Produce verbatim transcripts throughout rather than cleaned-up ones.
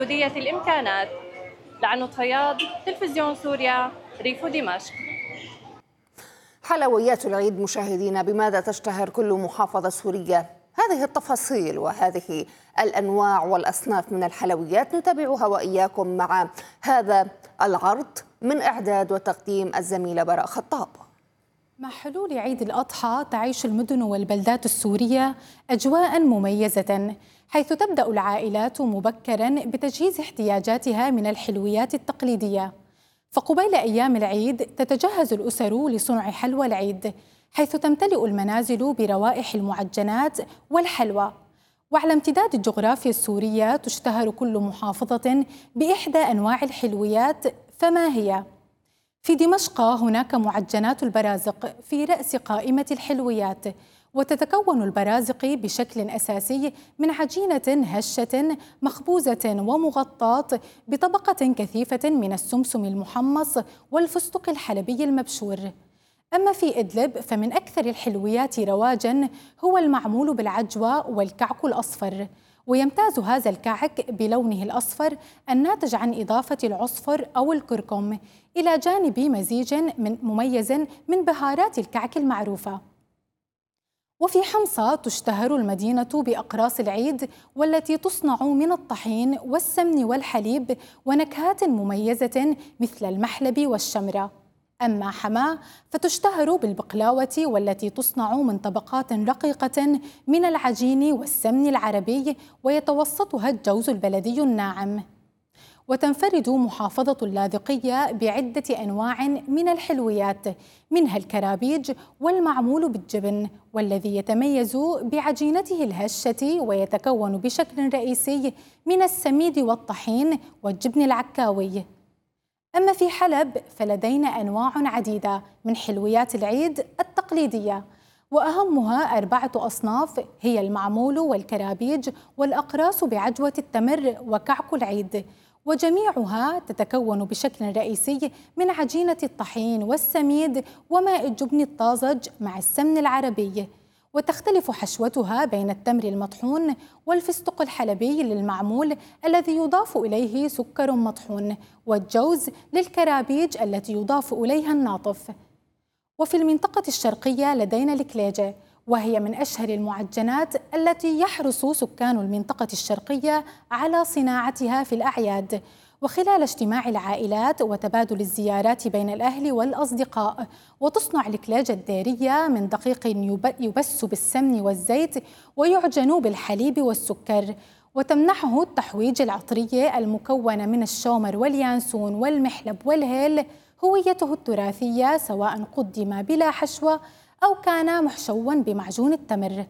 محدودية الإمكانات. لعنود فياض، تلفزيون سوريا، ريف دمشق. حلويات العيد مشاهدينا، بماذا تشتهر كل محافظة سورية؟ هذه التفاصيل وهذه الأنواع والأصناف من الحلويات نتابعها وإياكم مع هذا العرض من إعداد وتقديم الزميلة براء خطاب. مع حلول عيد الأضحى تعيش المدن والبلدات السورية أجواء مميزة، حيث تبدأ العائلات مبكرا بتجهيز احتياجاتها من الحلويات التقليدية. فقبيل أيام العيد تتجهز الأسر لصنع حلوى العيد، حيث تمتلئ المنازل بروائح المعجنات والحلوى. وعلى امتداد الجغرافيا السورية تشتهر كل محافظة بإحدى أنواع الحلويات، فما هي؟ في دمشق هناك معجنات البرازق في رأس قائمة الحلويات، وتتكون البرازق بشكل أساسي من عجينة هشة مخبوزة ومغطاة بطبقة كثيفة من السمسم المحمص والفستق الحلبي المبشور. أما في إدلب فمن أكثر الحلويات رواجاً هو المعمول بالعجوة والكعك الأصفر، ويمتاز هذا الكعك بلونه الأصفر الناتج عن إضافة العصفر أو الكركم إلى جانب مزيج من مميز من بهارات الكعك المعروفة. وفي حمصة تشتهر المدينة بأقراص العيد، والتي تصنع من الطحين والسمن والحليب ونكهات مميزة مثل المحلب والشمرة. أما حماة فتشتهر بالبقلاوة، والتي تصنع من طبقات رقيقة من العجين والسمن العربي، ويتوسطها الجوز البلدي الناعم. وتنفرد محافظة اللاذقية بعدة أنواع من الحلويات، منها الكرابيج والمعمول بالجبن، والذي يتميز بعجينته الهشة ويتكون بشكل رئيسي من السميد والطحين والجبن العكاوي. أما في حلب فلدينا أنواع عديدة من حلويات العيد التقليدية، وأهمها أربعة أصناف هي المعمول والكرابيج والأقراص بعجوة التمر وكعك العيد، وجميعها تتكون بشكل رئيسي من عجينة الطحين والسميد وماء الجبن الطازج مع السمن العربي. وتختلف حشوتها بين التمر المطحون والفستق الحلبي للمعمول الذي يضاف إليه سكر مطحون، والجوز للكرابيج التي يضاف إليها الناطف. وفي المنطقة الشرقية لدينا الكليجة، وهي من أشهر المعجنات التي يحرص سكان المنطقة الشرقية على صناعتها في الأعياد، وخلال اجتماع العائلات وتبادل الزيارات بين الأهل والأصدقاء. وتصنع الكلاجة الديرية من دقيق يبس بالسمن والزيت ويعجن بالحليب والسكر، وتمنحه التحويج العطرية المكونة من الشومر واليانسون والمحلب والهيل هويته التراثية، سواء قدم بلا حشوة أو كان محشوا بمعجون التمر.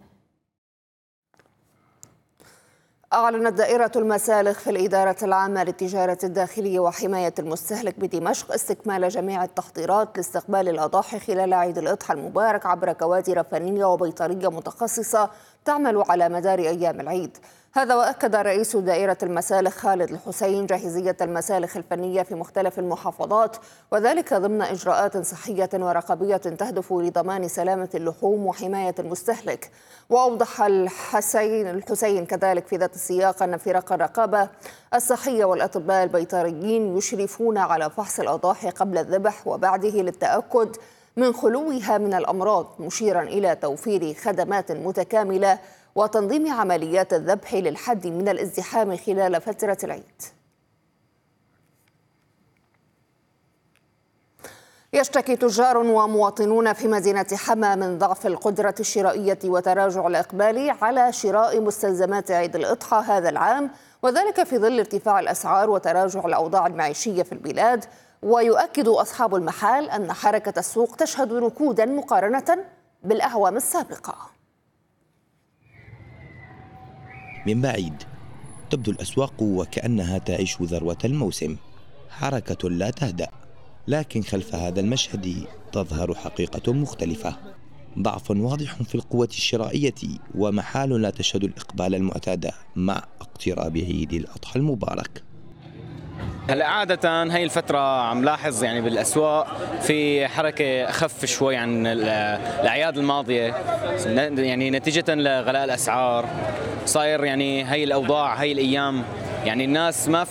أعلنت دائرة المسالخ في الإدارة العامة للتجارة الداخلية وحماية المستهلك بدمشق استكمال جميع التحضيرات لاستقبال الأضاحي خلال عيد الأضحى المبارك عبر كوادر فنية وبيطرية متخصصة تعمل على مدار أيام العيد. هذا وأكد رئيس دائرة المسالخ خالد الحسين جاهزية المسالخ الفنية في مختلف المحافظات، وذلك ضمن إجراءات صحية ورقابية تهدف لضمان سلامة اللحوم وحماية المستهلك. وأوضح الحسين الحسين كذلك في ذات السياق أن فرق الرقابة الصحية والأطباء البيطريين يشرفون على فحص الأضاحي قبل الذبح وبعده للتأكد من خلوها من الأمراض، مشيرا إلى توفير خدمات متكاملة وتنظيم عمليات الذبح للحد من الازدحام خلال فترة العيد. يشتكي تجار ومواطنون في مدينة حما من ضعف القدرة الشرائية وتراجع الإقبال على شراء مستلزمات عيد الأضحى هذا العام، وذلك في ظل ارتفاع الأسعار وتراجع الأوضاع المعيشية في البلاد. ويؤكد أصحاب المحال أن حركة السوق تشهد ركودا مقارنة بالأعوام السابقة. من بعيد تبدو الأسواق وكأنها تعيش ذروة الموسم، حركة لا تهدأ، لكن خلف هذا المشهد تظهر حقيقة مختلفة، ضعف واضح في القوة الشرائية ومحال لا تشهد الإقبال المعتاد مع اقتراب عيد الأضحى المبارك. هلا عادة هاي الفترة عم لاحظ يعني بالأسواق في حركة أخف شوي عن الأعياد الماضية، يعني نتيجة لغلاء الأسعار. صاير يعني هاي الأوضاع هاي الأيام يعني الناس ما